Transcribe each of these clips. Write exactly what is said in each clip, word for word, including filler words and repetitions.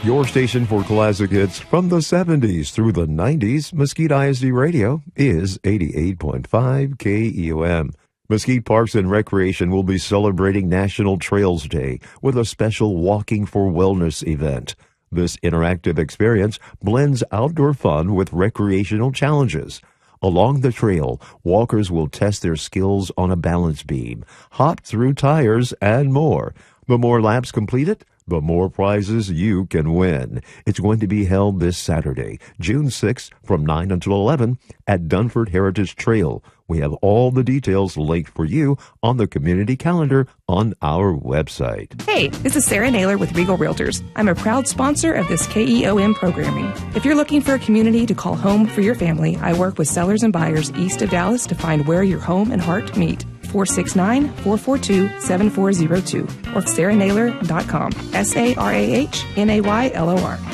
Your station for classic hits from the seventies through the nineties, Mesquite I S D Radio is eighty-eight point five K E O M. Mesquite Parks and Recreation will be celebrating National Trails Day with a special Walking for Wellness event. This interactive experience blends outdoor fun with recreational challenges. Along the trail, walkers will test their skills on a balance beam, hop through tires, and more. The more laps completed, the more prizes you can win. It's going to be held this Saturday, June sixth, from nine until eleven at Dunford Heritage Trail. We have all the details linked for you on the community calendar on our website. Hey, this is Sarah Naylor with Regal Realtors. I'm a proud sponsor of this K E O M programming. If you're looking for a community to call home for your family, I work with sellers and buyers east of Dallas to find where your home and heart meet. four six nine, four four two, seven four zero two or sarah naylor dot com. S A R A H N A Y L O R.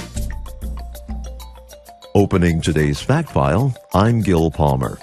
Opening today's fact file, I'm Gil Palmer.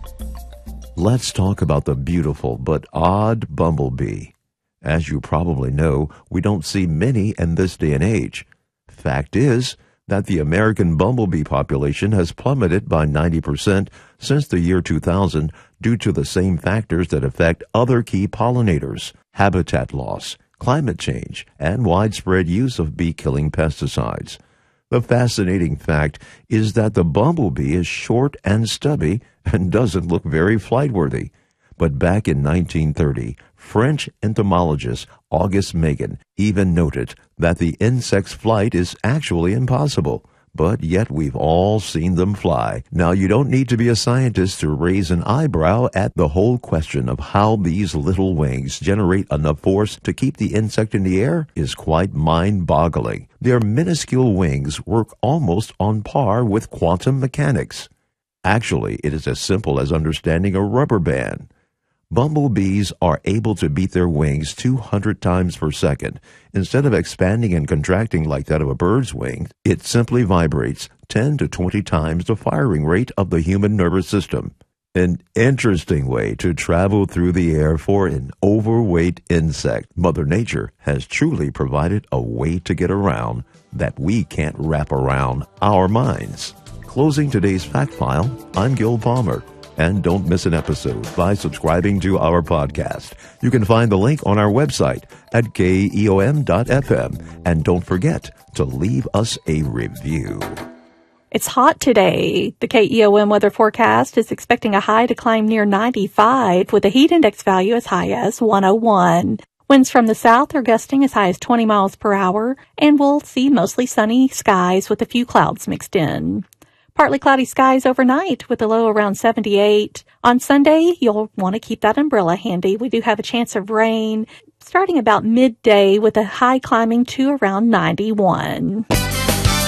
Let's talk about the beautiful but odd bumblebee. As you probably know, we don't see many in this day and age. Fact is that the American bumblebee population has plummeted by ninety percent since the year two thousand due to the same factors that affect other key pollinators: habitat loss, climate change, and widespread use of bee-killing pesticides. The fascinating fact is that the bumblebee is short and stubby and doesn't look very flight-worthy. But back in nineteen thirty, French entomologist Auguste Megan even noted that the insect's flight is actually impossible. But yet we've all seen them fly. Now, you don't need to be a scientist to raise an eyebrow at the whole question of how these little wings generate enough force to keep the insect in the air is quite mind-boggling. Their minuscule wings work almost on par with quantum mechanics. Actually, it is as simple as understanding a rubber band. Bumblebees are able to beat their wings two hundred times per second. Instead of expanding and contracting like that of a bird's wing, it simply vibrates ten to twenty times the firing rate of the human nervous system. An interesting way to travel through the air for an overweight insect. Mother Nature has truly provided a way to get around that we can't wrap around our minds. Closing today's fact file, I'm Gil Palmer. And don't miss an episode by subscribing to our podcast. You can find the link on our website at K E O M dot F M. And don't forget to leave us a review. It's hot today. The K E O M weather forecast is expecting a high to climb near ninety-five with a heat index value as high as one oh one. Winds from the south are gusting as high as twenty miles per hour, and we'll see mostly sunny skies with a few clouds mixed in. Partly cloudy skies overnight with a low around seventy-eight. On Sunday, you'll want to keep that umbrella handy. We do have a chance of rain starting about midday with a high climbing to around ninety-one.